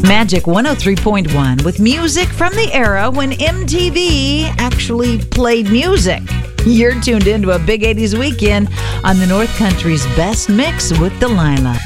Magic 103.1 with music from the era when MTV actually played music. You're tuned into a big 80s weekend on the North Country's best mix with Delilah.